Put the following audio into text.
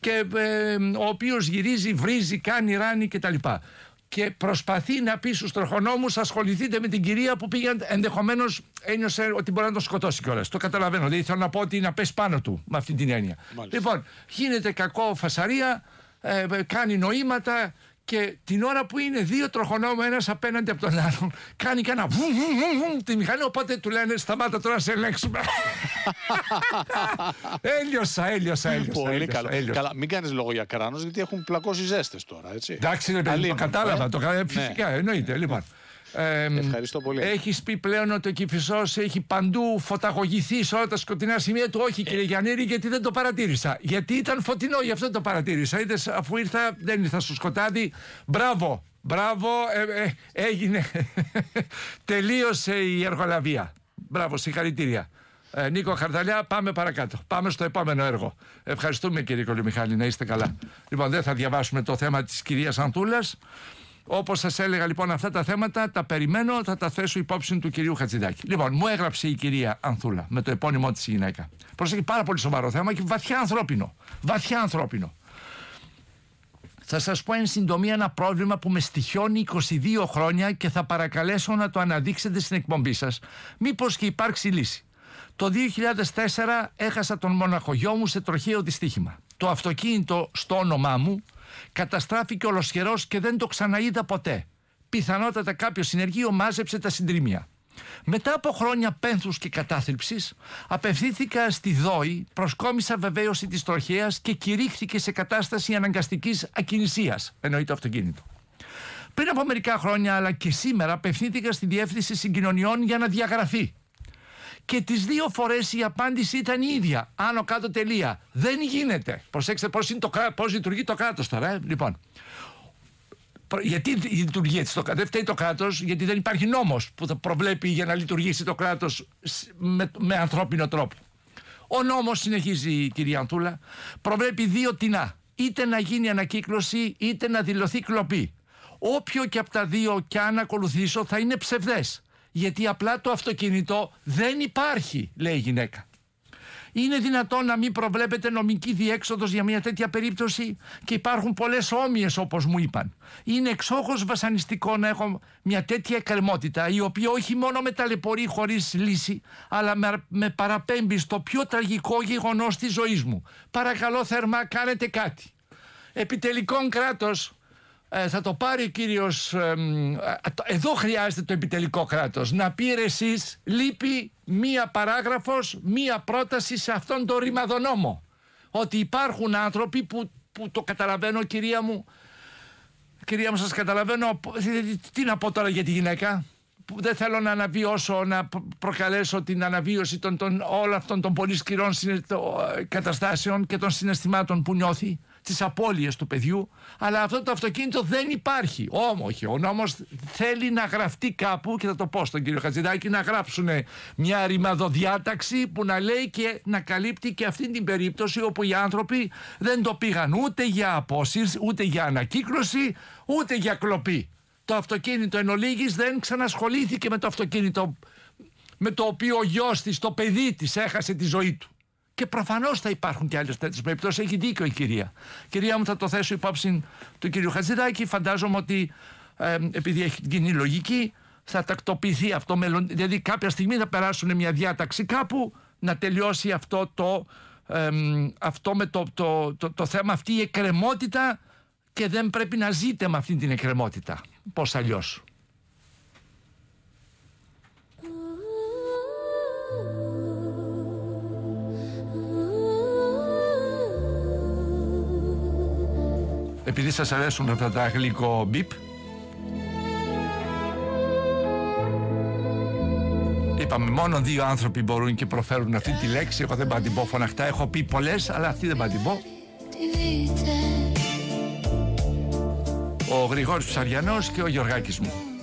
και ο οποίος γυρίζει, βρίζει, κάνει ράνι κτλ. Και προσπαθεί να πει στους τροχονόμους, ασχοληθείτε με την κυρία που πήγε, ενδεχομένως ένιωσε ότι μπορεί να τον σκοτώσει κιόλας. Το καταλαβαίνω. Δηλαδή θέλω να πω ότι να πέσει πάνω του με αυτή την έννοια. Μάλιστα. Λοιπόν, γίνεται κακό φασαρία, κάνει νοήματα. Και την ώρα που είναι δύο τροχονόμοι, ένας απέναντι από τον άλλον, κάνει και ένα τη μηχανή. Οπότε του λένε σταμάτα τώρα να σε ελέγξουμε. Έλειωσα. Πολύ καλό. Καλά, μην κάνεις λόγο για κράνος, γιατί έχουν πλακώσει ζέστες τώρα, έτσι. Εντάξει, το κατάλαβα. Φυσικά, εννοείται. Λοιπόν. Ευχαριστώ πολύ. Έχεις πει πλέον ότι ο Κηφισός έχει παντού φωταγωγηθεί σε όλα τα σκοτεινά σημεία του. Όχι, κύριε Γιαννήρη, γιατί δεν το παρατήρησα. Γιατί ήταν φωτεινό, γι' αυτό το παρατήρησα. Είδες, αφού ήρθα, δεν ήρθα στο σκοτάδι. Μπράβο, έγινε. Τελείωσε η εργολαβία. Μπράβο, συγχαρητήρια. Νίκο Χαρταλιά, πάμε παρακάτω. Πάμε στο επόμενο έργο. Ευχαριστούμε, κύριε Κολυμιχάλη, να είστε καλά. Λοιπόν, δεν θα διαβάσουμε το θέμα της κυρίας Ανθούλας. Όπως σας έλεγα, λοιπόν, αυτά τα θέματα τα περιμένω, θα τα θέσω υπόψη του κυρίου Χατζηδάκη. Λοιπόν, μου έγραψε η κυρία Ανθούλα με το επώνυμό της γυναίκα. Προσέχει, πάρα πολύ σοβαρό θέμα και βαθιά ανθρώπινο. Θα σας πω εν συντομία ένα πρόβλημα που με στοιχιώνει 22 χρόνια και θα παρακαλέσω να το αναδείξετε στην εκπομπή σας. Μήπως και υπάρξει λύση. Το 2004 έχασα τον μοναχογιό μου σε τροχαίο δυστύχημα. Το αυτοκίνητο στο όνομά μου καταστράφηκε ολοσχερός και δεν το ξαναείδα ποτέ. Πιθανότατα κάποιο συνεργείο μάζεψε τα συντρίμμια. Μετά από χρόνια πένθους και κατάθλιψης, απευθύνθηκα στη ΔΟΗ, προσκόμισα βεβαίωση της τροχέας και κηρύχθηκε σε κατάσταση αναγκαστικής ακινησίας. Εννοεί το αυτοκίνητο. Πριν από μερικά χρόνια, αλλά και σήμερα, απευθύνθηκα στη Διεύθυνση Συγκοινωνιών για να διαγραφεί. Και τις δύο φορές η απάντηση ήταν η ίδια. Άνω κάτω τελεία. Δεν γίνεται. Προσέξτε πώς λειτουργεί το κράτος τώρα. Λοιπόν, γιατί λειτουργεί έτσι το κράτος? Δεν φταίει το κράτος, γιατί δεν υπάρχει νόμος που θα προβλέπει για να λειτουργήσει το κράτος με ανθρώπινο τρόπο. Ο νόμος, συνεχίζει η κυρία Ανθούλα, προβλέπει δύο τινά. Είτε να γίνει ανακύκλωση, είτε να δηλωθεί κλοπή. Όποιο και από τα δύο κι αν ακολουθήσω θα είναι ψευδές. Γιατί απλά το αυτοκίνητο δεν υπάρχει, λέει η γυναίκα. Είναι δυνατόν να μην προβλέπεται νομική διέξοδος για μια τέτοια περίπτωση? Και υπάρχουν πολλές όμοιες, όπως μου είπαν. Είναι εξόχως βασανιστικό να έχω μια τέτοια εκκρεμότητα, η οποία όχι μόνο με ταλαιπωρεί χωρίς λύση, αλλά με παραπέμπει στο πιο τραγικό γεγονός της ζωής μου. Παρακαλώ θερμά, κάνετε κάτι. Επιτελικών κράτος. Θα το πάρει ο κύριος, εδώ χρειάζεται το επιτελικό κράτος να πει εσείς, λείπει μία παράγραφος, μία πρόταση σε αυτόν τον ρημαδονόμο, ότι υπάρχουν άνθρωποι που το καταλαβαίνω, κυρία μου, σας καταλαβαίνω. Τι να πω τώρα για τη γυναίκα, που δεν θέλω να αναβιώσω, να προκαλέσω την αναβίωση όλων αυτών των πολύ σκληρών καταστάσεων και των συναισθημάτων που νιώθει, τις απώλειες του παιδιού, αλλά αυτό το αυτοκίνητο δεν υπάρχει. Όχι, ο νόμος θέλει να γραφτεί κάπου, και θα το πω στον κύριο Χατζηδάκη, να γράψουν μια ρημαδοδιάταξη που να λέει και να καλύπτει και αυτή την περίπτωση όπου οι άνθρωποι δεν το πήγαν ούτε για απόσυρση, ούτε για ανακύκλωση, ούτε για κλοπή. Το αυτοκίνητο εν ολίγης δεν ξανασχολήθηκε με το αυτοκίνητο με το οποίο ο γιος της, το παιδί της, έχασε τη ζωή του. Και προφανώς θα υπάρχουν και άλλες τέτοιες περιπτώσεις. Έχει δίκιο η κυρία. Κυρία μου, θα το θέσω υπόψη του κυρίου Χατζηδάκη. Φαντάζομαι ότι επειδή έχει την κοινή λογική, θα τακτοποιηθεί αυτό. Δηλαδή, κάποια στιγμή θα περάσουν μια διάταξη κάπου να τελειώσει αυτό με το θέμα, αυτή η εκκρεμότητα, και δεν πρέπει να ζείτε με αυτή την εκκρεμότητα. Πώς αλλιώς? Επειδή σας αρέσουν αυτά τα γλυκό μπιπ, είπαμε μόνο δύο άνθρωποι μπορούν και προφέρουν αυτή τη λέξη. Εγώ δεν πάω να την πω φωναχτά. Έχω πει πολλές, αλλά αυτή δεν πάω να την πω. Ο Γρηγόρης Ψαριανός και ο Γιωργάκης μου.